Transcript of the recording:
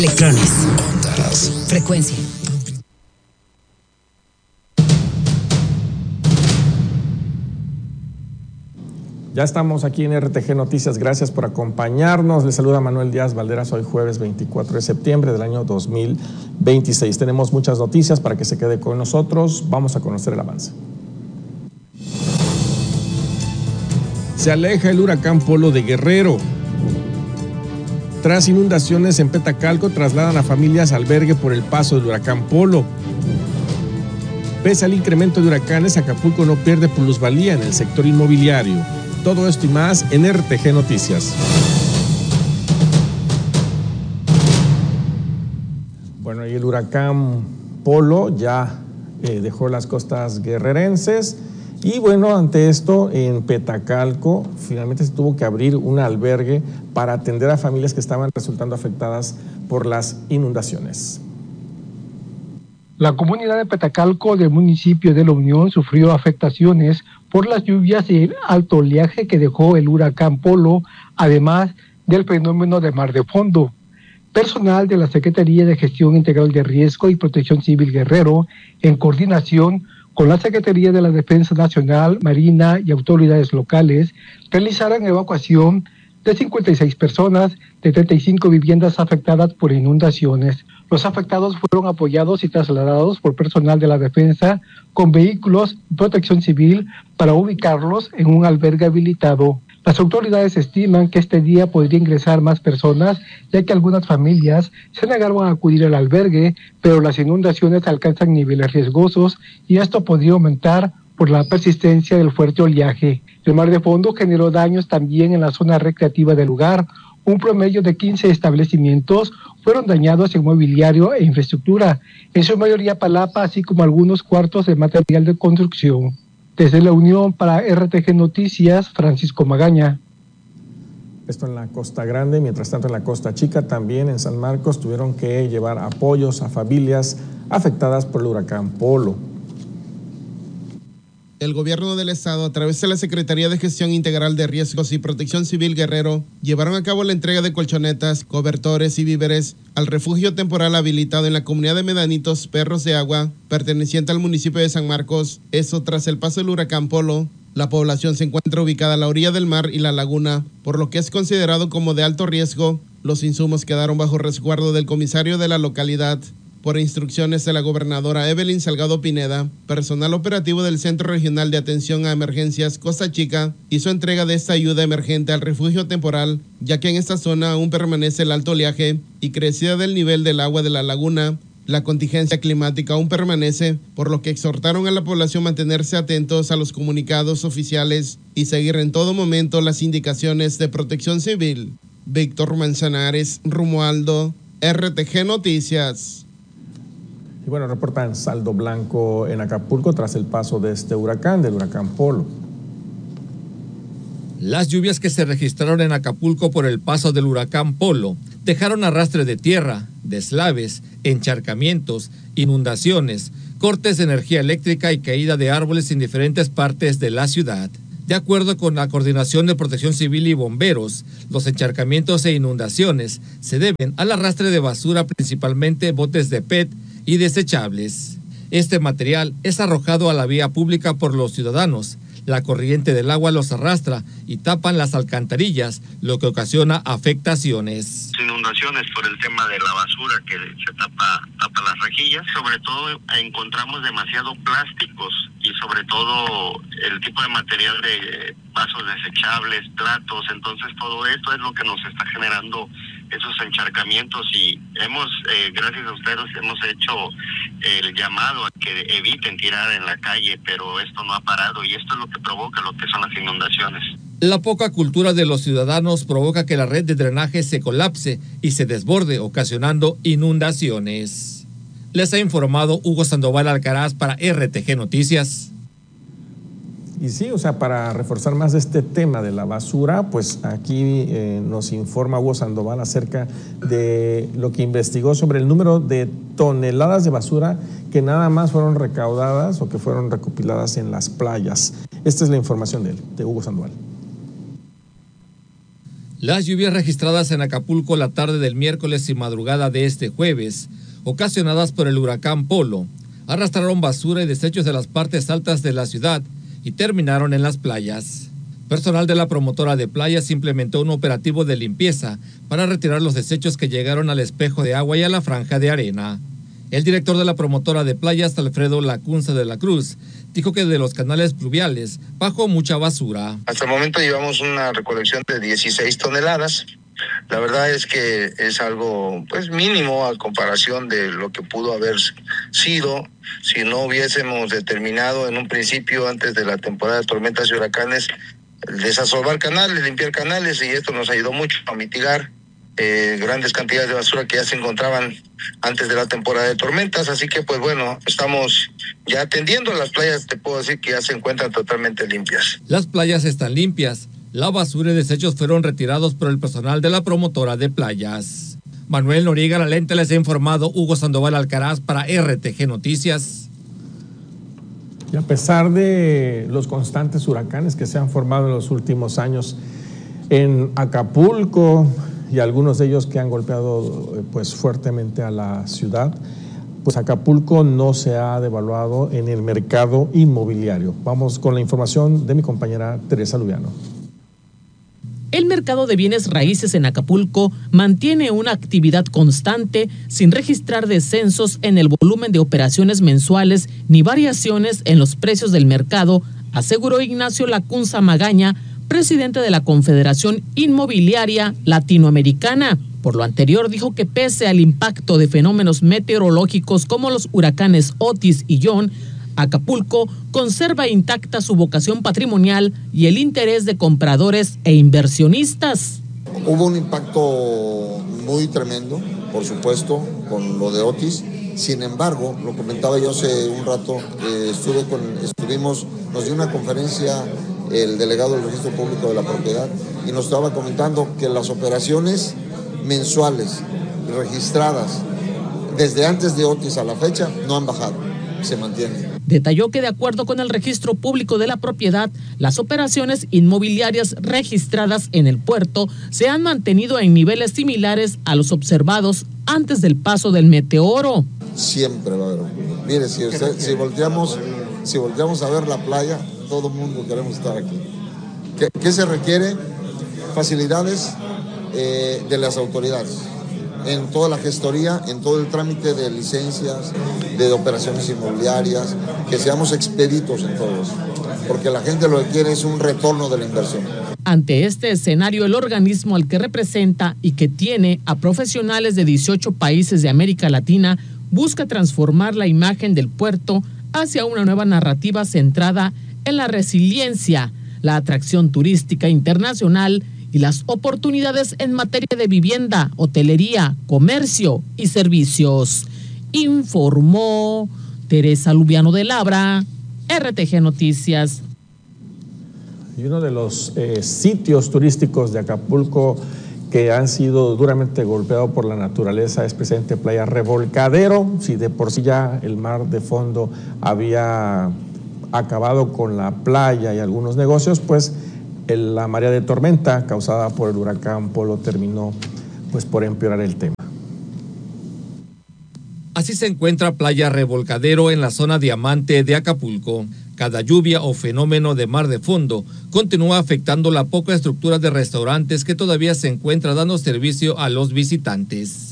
Electrones. Ondas. Frecuencia. Ya estamos aquí en RTG Noticias, gracias por acompañarnos. Les saluda Manuel Díaz Valderas, hoy jueves 24 de septiembre del año 2026. Tenemos muchas noticias para que se quede con nosotros. Vamos a conocer el avance. Se aleja el huracán Polo de Guerrero. Tras inundaciones en Petacalco, trasladan a familias a albergue por el paso del huracán Polo. Pese al incremento de huracanes, Acapulco no pierde plusvalía en el sector inmobiliario. Todo esto y más en RTG Noticias. Bueno, y el huracán Polo ya dejó las costas guerrerenses. Y bueno, ante esto, en Petacalco, finalmente se tuvo que abrir un albergue para atender a familias que estaban resultando afectadas por las inundaciones. La comunidad de Petacalco del municipio de La Unión sufrió afectaciones por las lluvias y el alto oleaje que dejó el huracán Polo, además del fenómeno de mar de fondo. Personal de la Secretaría de Gestión Integral de Riesgo y Protección Civil Guerrero, en coordinación con la Secretaría de la Defensa Nacional, Marina y autoridades locales, realizaron evacuación de 56 personas de 35 viviendas afectadas por inundaciones. Los afectados fueron apoyados y trasladados por personal de la defensa con vehículos de protección civil para ubicarlos en un albergue habilitado. Las autoridades estiman que este día podría ingresar más personas, ya que algunas familias se negaron a acudir al albergue, pero las inundaciones alcanzan niveles riesgosos y esto podría aumentar por la persistencia del fuerte oleaje. El mar de fondo generó daños también en la zona recreativa del lugar. Un promedio de 15 establecimientos fueron dañados en mobiliario e infraestructura, en su mayoría palapa, así como algunos cuartos de material de construcción. Desde La Unión para RTG Noticias, Francisco Magaña. Esto en la Costa Grande, mientras tanto en la Costa Chica, también en San Marcos, tuvieron que llevar apoyos a familias afectadas por el huracán Polo. El gobierno del estado, a través de la Secretaría de Gestión Integral de Riesgos y Protección Civil Guerrero, llevaron a cabo la entrega de colchonetas, cobertores y víveres al refugio temporal habilitado en la comunidad de Medanitos Perros de Agua, perteneciente al municipio de San Marcos. Eso tras el paso del huracán Polo. La población se encuentra ubicada a la orilla del mar y la laguna, por lo que es considerado como de alto riesgo. Los insumos quedaron bajo resguardo del comisario de la localidad. Por instrucciones de la gobernadora Evelyn Salgado Pineda, personal operativo del Centro Regional de Atención a Emergencias Costa Chica hizo entrega de esta ayuda emergente al refugio temporal, ya que en esta zona aún permanece el alto oleaje y crecida del nivel del agua de la laguna. La contingencia climática aún permanece, por lo que exhortaron a la población mantenerse atentos a los comunicados oficiales y seguir en todo momento las indicaciones de Protección Civil. Víctor Manzanares, Romualdo, RTG Noticias. Y bueno, reportan saldo blanco en Acapulco tras el paso de este huracán, del huracán Polo. Las lluvias que se registraron en Acapulco por el paso del huracán Polo dejaron arrastre de tierra, deslaves, encharcamientos, inundaciones, cortes de energía eléctrica y caída de árboles en diferentes partes de la ciudad. De acuerdo con la Coordinación de Protección Civil y Bomberos, los encharcamientos e inundaciones se deben al arrastre de basura, principalmente botes de PET y desechables. Este material es arrojado a la vía pública por los ciudadanos. La corriente del agua los arrastra y tapan las alcantarillas, lo que ocasiona afectaciones. Inundaciones por el tema de la basura que se tapa las rejillas. Sobre todo encontramos demasiado plásticos y sobre todo el tipo de material de vasos desechables, platos. Entonces todo esto es lo que nos está generando esos encharcamientos y gracias a ustedes hemos hecho el llamado a que eviten tirar en la calle, pero esto no ha parado y esto es lo que provoca lo que son las inundaciones. La poca cultura de los ciudadanos provoca que la red de drenaje se colapse y se desborde, ocasionando inundaciones. Les ha informado Hugo Sandoval Alcaraz para RTG Noticias. Y sí, o sea, para reforzar más este tema de la basura, pues aquí nos informa Hugo Sandoval acerca de lo que investigó sobre el número de toneladas de basura que nada más fueron recaudadas o que fueron recopiladas en las playas. Esta es la información de Hugo Sandoval. Las lluvias registradas en Acapulco la tarde del miércoles y madrugada de este jueves, ocasionadas por el huracán Polo, arrastraron basura y desechos de las partes altas de la ciudad y terminaron en las playas. Personal de la promotora de playas implementó un operativo de limpieza para retirar los desechos que llegaron al espejo de agua y a la franja de arena. El director de la promotora de playas, Alfredo Lacunza de la Cruz, dijo que de los canales pluviales bajó mucha basura. Hasta el momento llevamos una recolección de 16 toneladas. La verdad es que es algo mínimo a comparación de lo que pudo haber sido si no hubiésemos determinado en un principio, antes de la temporada de tormentas y huracanes, desasolvar canales, limpiar canales, y esto nos ayudó mucho a mitigar grandes cantidades de basura que ya se encontraban antes de la temporada de tormentas. Así que estamos ya atendiendo las playas. Te puedo decir que ya se encuentran totalmente limpias. Las playas están limpias. La basura y desechos fueron retirados por el personal de la promotora de playas. Manuel Noriega, La Lente, les ha informado Hugo Sandoval Alcaraz para RTG Noticias. Y a pesar de los constantes huracanes que se han formado en los últimos años en Acapulco, y algunos de ellos que han golpeado fuertemente a la ciudad, Acapulco no se ha devaluado en el mercado inmobiliario. Vamos con la información de mi compañera Teresa Lubiano. El mercado de bienes raíces en Acapulco mantiene una actividad constante sin registrar descensos en el volumen de operaciones mensuales ni variaciones en los precios del mercado, aseguró Ignacio Lacunza Magaña, presidente de la Confederación Inmobiliaria Latinoamericana. Por lo anterior, dijo que pese al impacto de fenómenos meteorológicos como los huracanes Otis y John, Acapulco conserva intacta su vocación patrimonial y el interés de compradores e inversionistas. Hubo un impacto muy tremendo, por supuesto, con lo de Otis. Sin embargo, lo comentaba yo hace un rato, nos dio una conferencia el delegado del Registro Público de la Propiedad y nos estaba comentando que las operaciones mensuales registradas desde antes de Otis a la fecha no han bajado, se mantienen. Detalló que de acuerdo con el Registro Público de la Propiedad, las operaciones inmobiliarias registradas en el puerto se han mantenido en niveles similares a los observados antes del paso del meteoro. Siempre va a haber. Mire, si volteamos a ver la playa, todo el mundo queremos estar aquí. ¿Qué se requiere? Facilidades de las autoridades en toda la gestoría, en todo el trámite de licencias, de operaciones inmobiliarias, que seamos expeditos en todo eso, porque la gente lo que quiere es un retorno de la inversión. Ante este escenario, el organismo al que representa y que tiene a profesionales de 18 países de América Latina busca transformar la imagen del puerto hacia una nueva narrativa centrada en la resiliencia, la atracción turística internacional y las oportunidades en materia de vivienda, hotelería, comercio y servicios. Informó Teresa Lubiano de Labra, RTG Noticias. Y uno de los sitios turísticos de Acapulco que han sido duramente golpeados por la naturaleza es precisamente Playa Revolcadero. Si de por sí ya el mar de fondo había acabado con la playa y algunos negocios, la marea de tormenta causada por el huracán Polo terminó por empeorar el tema. Así se encuentra Playa Revolcadero en la zona Diamante de Acapulco. Cada lluvia o fenómeno de mar de fondo continúa afectando la poca estructura de restaurantes que todavía se encuentra dando servicio a los visitantes.